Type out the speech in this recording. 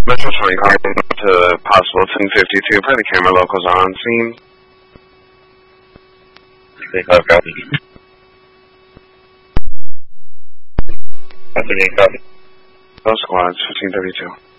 Metro 20 car to possible 1052. Put the camera locals on scene. They copy. That's a copy. Those squads, 1532.